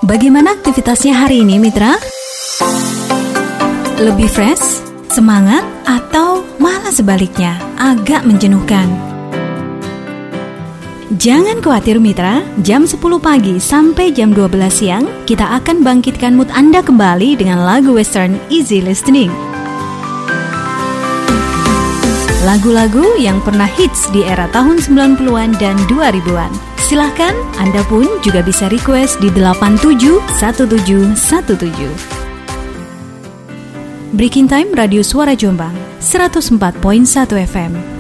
Bagaimana aktivitasnya hari ini, Mitra? Lebih fresh, semangat, atau malah sebaliknya, agak menjenuhkan? Jangan khawatir, Mitra. Jam 10 pagi sampai jam 12 siang, kita akan bangkitkan mood Anda kembali dengan lagu western easy listening. Lagu-lagu yang pernah hits di era tahun 90-an dan 2000-an. Silahkan, Anda pun juga bisa request di 871717. Breaking Time Radio Suara Jombang 104.1 FM.